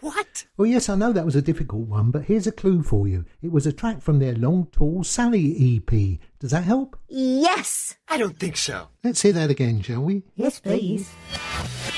What? Well, yes, I know that was a difficult one, but here's a clue for you. It was a track from their Long Tall Sally EP. Does that help? Yes. I don't think so. Let's hear that again, shall we? Yes, please.